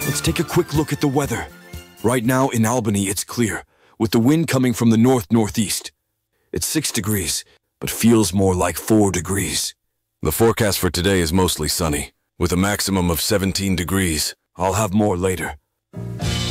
Let's take a quick look at the weather. Right now in Albany, it's clear, with the wind coming from the north-northeast. It's 6 degrees, but feels more like 4 degrees. The forecast for today is mostly sunny, with a maximum of 17 degrees. I'll have more later.